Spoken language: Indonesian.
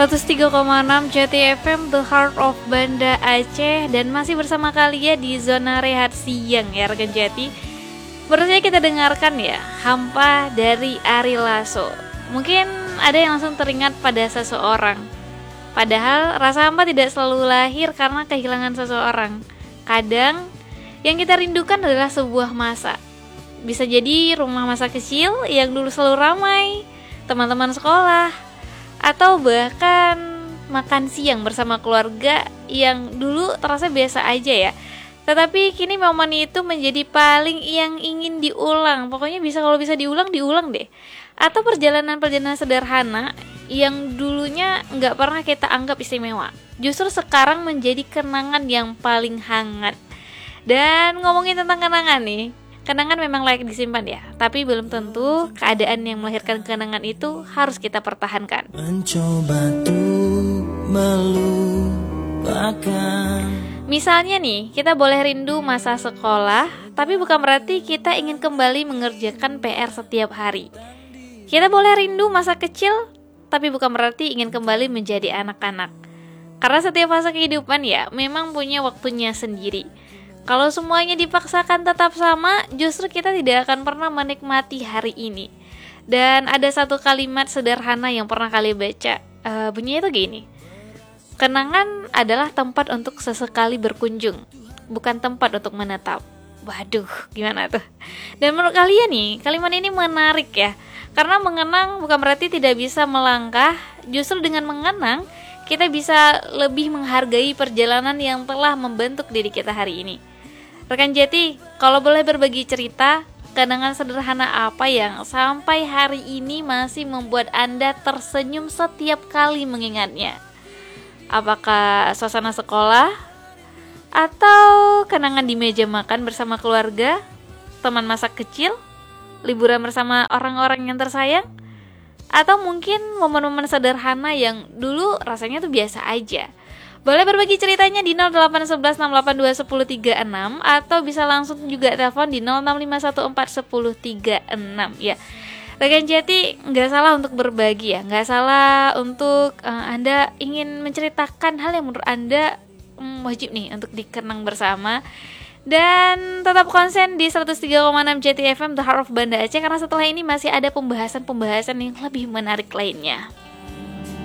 103,6 Jati FM, The Heart of Banda Aceh. Dan masih bersama kalian di Zona Rehat Siang ya rekan Jati. Baru saja kita dengarkan ya Hampa dari Ari Lasso. Mungkin ada yang langsung teringat pada seseorang. Padahal rasa hampa tidak selalu lahir karena kehilangan seseorang. Kadang yang kita rindukan adalah sebuah masa. Bisa jadi rumah masa kecil yang dulu selalu ramai, teman-teman sekolah, atau bahkan makan siang bersama keluarga yang dulu terasa biasa aja ya. Tetapi kini momen itu menjadi paling yang ingin diulang. Pokoknya kalau bisa diulang deh. Atau perjalanan-perjalanan sederhana yang dulunya nggak pernah kita anggap istimewa, justru sekarang menjadi kenangan yang paling hangat. Dan ngomongin tentang kenangan nih, kenangan memang layak disimpan ya, tapi belum tentu keadaan yang melahirkan kenangan itu harus kita pertahankan. Mencoba tuh melupakan. Misalnya nih, kita boleh rindu masa sekolah, tapi bukan berarti kita ingin kembali mengerjakan PR setiap hari. Kita boleh rindu masa kecil, tapi bukan berarti ingin kembali menjadi anak-anak. Karena setiap fase kehidupan ya memang punya waktunya sendiri. Kalau semuanya dipaksakan tetap sama, justru kita tidak akan pernah menikmati hari ini. Dan ada satu kalimat sederhana yang pernah kalian baca, bunyinya itu gini: kenangan adalah tempat untuk sesekali berkunjung, bukan tempat untuk menetap. Waduh, gimana tuh? Dan menurut kalian nih, kalimat ini menarik ya. Karena mengenang bukan berarti tidak bisa melangkah, justru dengan mengenang kita bisa lebih menghargai perjalanan yang telah membentuk diri kita hari ini. Rekan Jati, kalau boleh berbagi cerita, kenangan sederhana apa yang sampai hari ini masih membuat Anda tersenyum setiap kali mengingatnya? Apakah suasana sekolah? Atau kenangan di meja makan bersama keluarga? Teman masa kecil? Liburan bersama orang-orang yang tersayang? Atau mungkin momen-momen sederhana yang dulu rasanya tuh biasa aja? Boleh berbagi ceritanya di 081168211036 atau bisa langsung juga telepon di 0651411036 ya. Rekan Jati, nggak salah untuk berbagi ya, nggak salah untuk Anda ingin menceritakan hal yang menurut Anda wajib nih untuk dikenang bersama. Dan tetap konsen di 103,6 Jati FM, The Heart of Banda Aceh, karena setelah ini masih ada pembahasan-pembahasan yang lebih menarik lainnya.